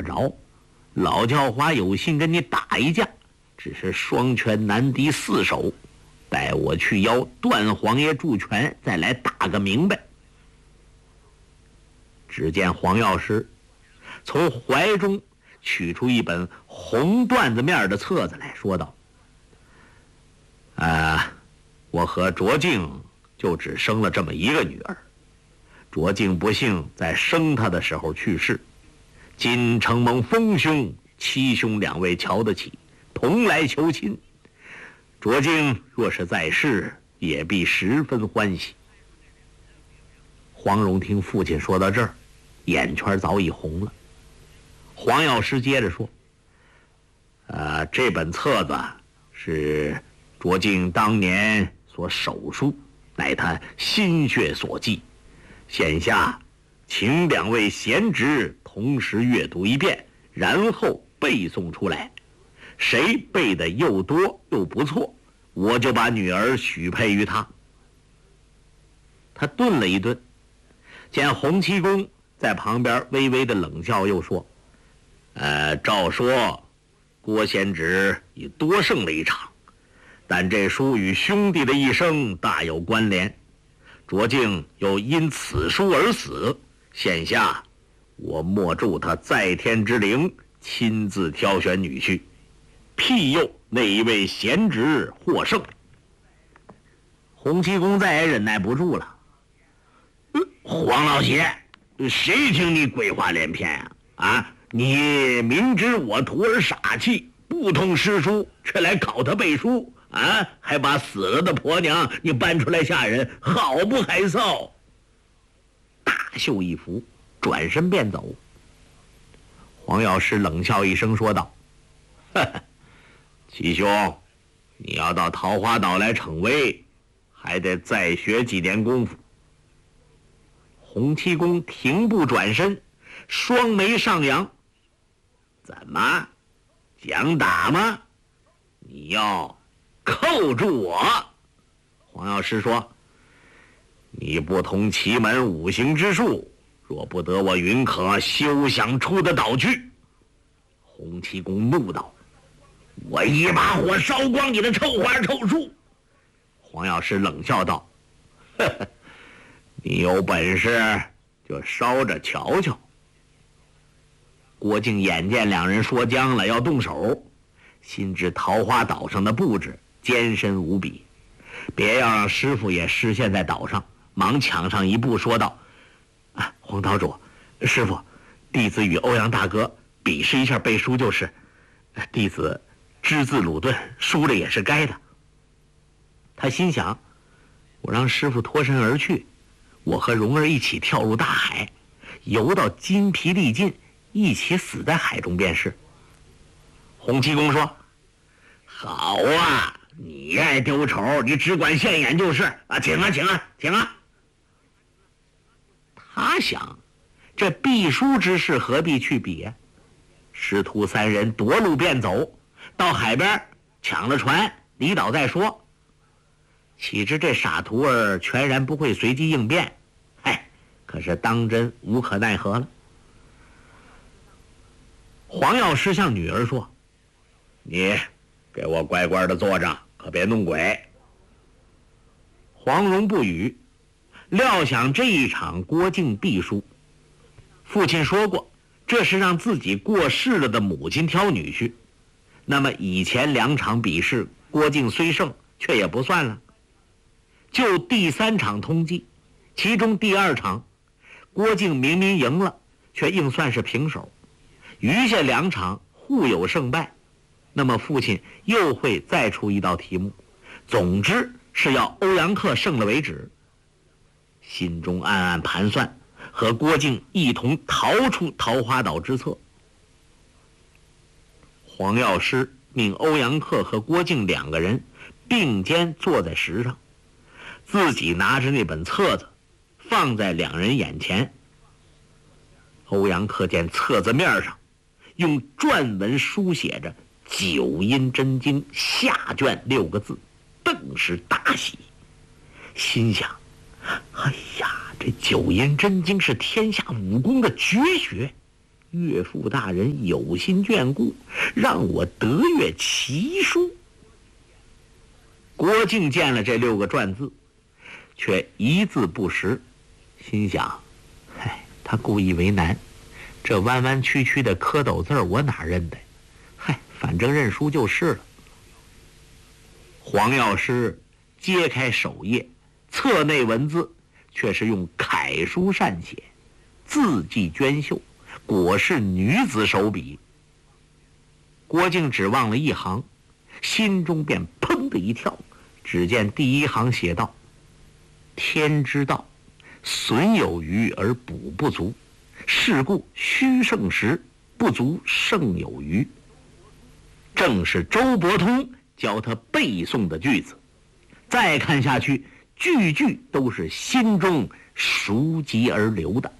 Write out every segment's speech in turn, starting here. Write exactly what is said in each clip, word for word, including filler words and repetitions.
着，老教华有心跟你打一架，只是双拳难敌四手，待我去邀段皇爷助拳，再来打个明白。只见黄药师从怀中取出一本红缎子面的册子来说道：啊，我和卓静就只生了这么一个女儿，卓静不幸在生她的时候去世，今承蒙丰兄七兄两位瞧得起，同来求亲，卓静若是在世，也必十分欢喜。黄蓉听父亲说到这儿，眼圈早已红了。黄药师接着说：呃，这本册子是卓静当年所手书，乃他心血所寄，现下请两位贤侄同时阅读一遍，然后背诵出来，谁背的又多又不错，我就把女儿许配于他。他顿了一顿，见洪七公在旁边微微的冷笑，又说：呃，照说郭贤侄已多胜了一场，但这书与兄弟的一生大有关联，卓静又因此书而死，现下我默祝他在天之灵亲自挑选女婿，庇佑那一位贤侄获胜。洪七公再也忍耐不住了：黄老邪，谁听你鬼话连篇啊？啊！你明知我徒儿傻气，不通诗书，却来考他背书啊！还把死了的婆娘你搬出来吓人，好不害臊！大袖一拂，转身便走。黄药师冷笑一声说道：呵呵，七兄，你要到桃花岛来逞威，还得再学几年功夫。洪七公停步转身，双眉上扬：怎么想打吗？你要扣住我？黄药师说：你不通奇门五行之术，若不得我允可，休想出得岛去。洪七公怒道：我一把火烧光你的臭花臭树！黄药师冷笑道：呵呵，你有本事就烧着瞧瞧。郭靖眼见两人说僵了，要动手，心知桃花岛上的布置艰深无比，别要让师傅也失陷在岛上，忙抢上一步说道：啊，黄岛主，师傅，弟子与欧阳大哥比试一下背书就是，弟子只字鲁钝，输了也是该的。他心想，我让师傅脱身而去，我和蓉儿一起跳入大海，游到筋疲力尽，一起死在海中便是。洪七公说：好啊，你爱丢丑，你只管现眼就是啊，请啊请啊请啊。他想，这避书之事何必去比呀？师徒三人夺路便走，到海边抢了船离岛再说。岂知这傻徒儿全然不会随机应变，哎，可是当真无可奈何了。黄药师向女儿说：你给我乖乖的坐着，可别弄鬼。黄蓉不语，料想这一场郭靖必输。父亲说过，这是让自己过世了的母亲挑女婿，那么以前两场比试郭靖虽胜，却也不算了。就第三场通缉，其中第二场郭靖明明赢了，却硬算是平手，余下两场互有胜败，那么父亲又会再出一道题目，总之是要欧阳克胜了为止。心中暗暗盘算，和郭靖一同逃出桃花岛之侧。黄药师命欧阳克和郭靖两个人并肩坐在石上，自己拿着那本册子放在两人眼前。欧阳克见册子面上用篆文书写着九阴真经下卷六个字，顿时大喜，心想：哎呀，这九阴真经是天下武功的绝学， 岳父大人有心眷顾，让我得阅奇书。郭靖见了这六个篆字，却一字不识，心想：嗨，他故意为难，这弯弯曲曲的蝌蚪字我哪认得？嗨，反正认输就是了。黄药师揭开首页，册内文字却是用楷书善写，字迹娟秀，果是女子手笔。郭靖只望了一行，心中便砰的一跳。只见第一行写道：天之道，损有余而补不足，是故虚胜时，不足胜有余。正是周伯通教他背诵的句子。再看下去，句句都是心中熟极而流的。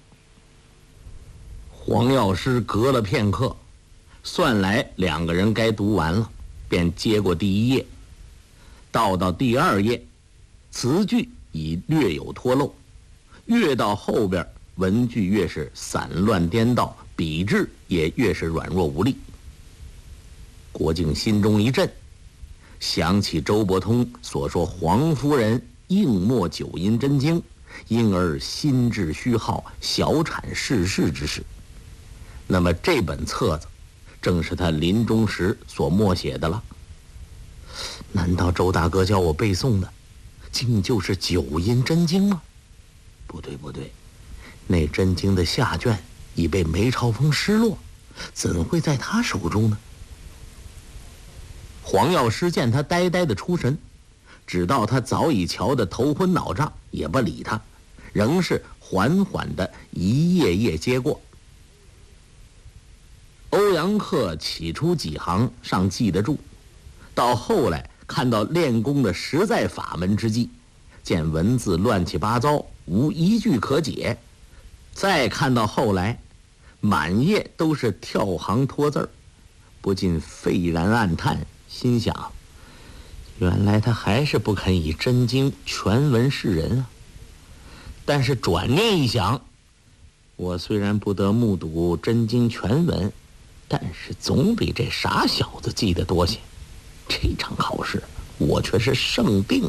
黄药师隔了片刻，算来两个人该读完了，便接过第一页。到到第二页，词句已略有脱漏，越到后边文句越是散乱颠倒，笔致也越是软弱无力。郭靖心中一震，想起周伯通所说黄夫人应没九阴真经，因而心志虚耗，小产逝世之事。那么这本册子正是他临终时所默写的了。难道周大哥教我背诵的竟就是九阴真经吗？不对不对，那真经的下卷已被梅超风失落，怎会在他手中呢？黄药师见他呆呆的出神，直到他早已瞧得头昏脑胀，也不理他，仍是缓缓的一页页接过。欧阳克起初几行尚记得住，到后来看到练功的实在法门之际，见文字乱七八糟，无一句可解，再看到后来满页都是跳行脱字儿，不禁愤然暗叹，心想原来他还是不肯以真经全文示人啊。但是转念一想，我虽然不得目睹真经全文，但是总比这傻小子记得多些。这场考试我却是胜定。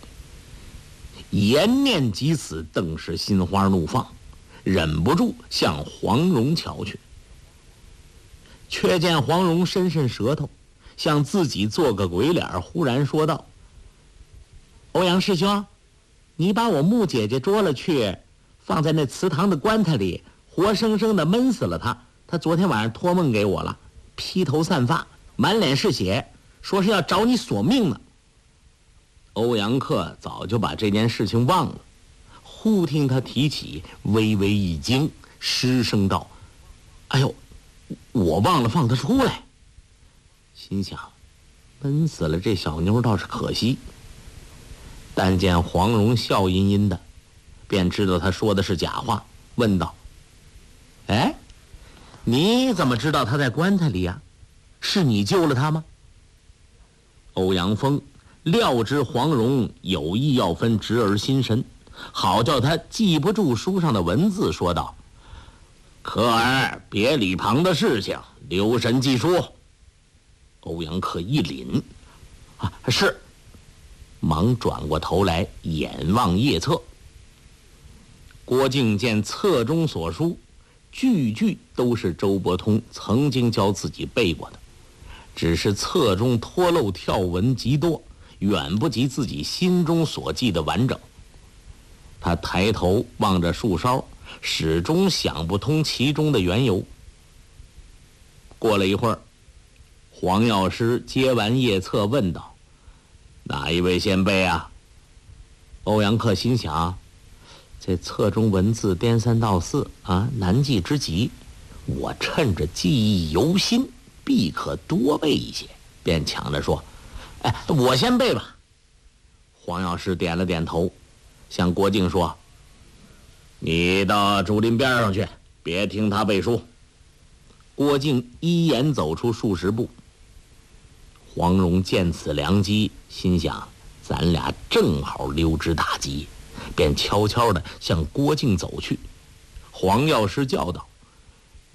言念及此，顿时心花怒放，忍不住向黄蓉瞧去。却见黄蓉伸伸舌头，向自己做个鬼脸，忽然说道：欧阳师兄，你把我穆姐姐捉了去，放在那祠堂的棺材里，活生生的闷死了她。她昨天晚上托梦给我了，披头散发，满脸是血，说是要找你索命呢。欧阳克早就把这件事情忘了，忽听他提起，微微一惊，失声道：哎呦，我忘了放他出来。心想闷死了这小妞倒是可惜，但见黄蓉笑吟吟的，便知道他说的是假话，问道：哎，你怎么知道他在棺材里呀？是你救了他吗？欧阳锋料知黄蓉有意要分侄儿心神，好叫他记不住书上的文字，说道：克儿别理旁的事情，留神记书。欧阳克一凛，啊，是，忙转过头来眼望页册。郭靖见册中所书句句都是周伯通曾经教自己背过的，只是册中脱漏跳文极多，远不及自己心中所记的完整。他抬头望着树梢，始终想不通其中的缘由。过了一会儿，黄药师接完页册问道：哪一位先辈啊？欧阳克心想，这册中文字颠三倒四啊，难记之极，我趁着记忆犹新，必可多背一些，便抢着说：哎，我先背吧。黄药师点了点头，向郭靖说：你到竹林边上去，别听他背书。郭靖依言走出数十步。黄蓉见此良机，心想咱俩正好溜之大吉，便悄悄地向郭靖走去。黄药师叫道：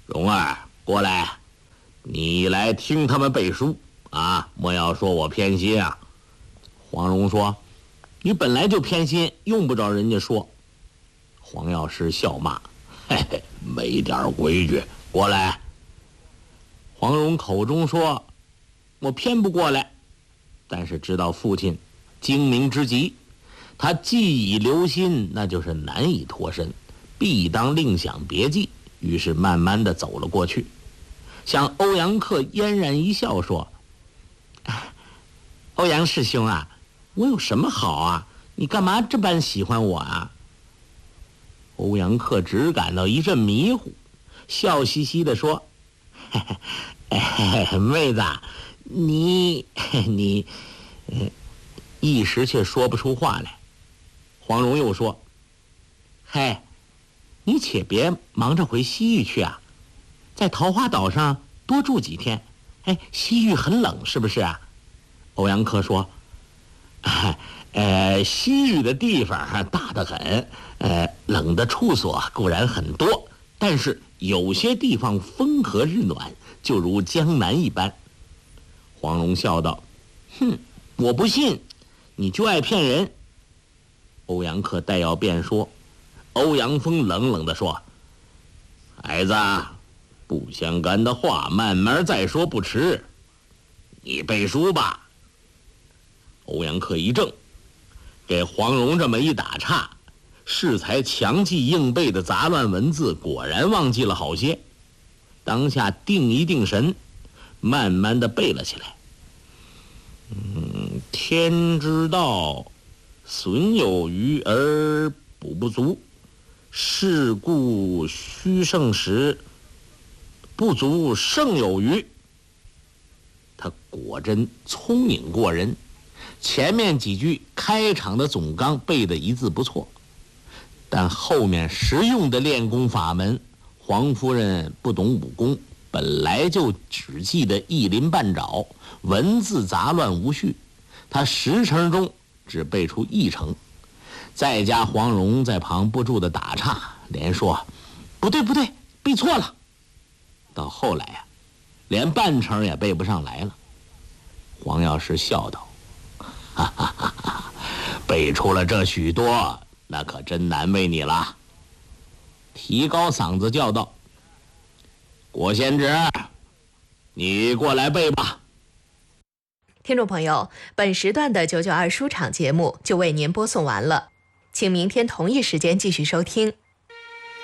蓉儿，过来，你来听他们背书啊！莫要说我偏心啊。黄蓉说：“你本来就偏心，用不着人家说。”黄药师笑骂：“嘿嘿，没点规矩，过来。”黄蓉口中说：“我偏不过来。”但是知道父亲精明之极，他既已留心，那就是难以脱身，必当另想别计。于是慢慢的走了过去，向欧阳克嫣然一笑说：“欧阳师兄啊，我有什么好啊？你干嘛这般喜欢我啊？”欧阳克只感到一阵迷糊，笑嘻嘻地说：“妹子，你你……”一时却说不出话来。黄蓉又说：“嘿，你且别忙着回西域去啊，在桃花岛上多住几天。哎，西域很冷，是不是啊？”欧阳克说：“呃，西域的地方大得很，呃，冷的处所固然很多，但是有些地方风和日暖，就如江南一般。”黄蓉笑道：“哼，我不信，你就爱骗人。”欧阳克待要辩说，欧阳锋冷冷地说：“孩子，不相干的话慢慢再说不迟，你背书吧。”欧阳克一怔，给黄蓉这么一打岔，适才强记硬背的杂乱文字果然忘记了好些，当下定一定神，慢慢的背了起来。嗯，天之道，损有余而补不足，是故虚盛时，不足胜有余。他果真聪颖过人，前面几句开场的总纲背得一字不错，但后面实用的练功法门，黄夫人不懂武功，本来就只记得一鳞半爪，文字杂乱无序，他十成中只背出一成，再加黄蓉在旁不住的打岔，连说：“不对不对，背错了。”到后来啊，连半成也背不上来了。黄药师笑道：“哈哈哈哈，背出了这许多，那可真难为你了。”提高嗓子叫道：“郭仙芝，你过来背吧。” 听众朋友，本时段的九九二书场节目就为您播送完了，请明天同一时间继续收听。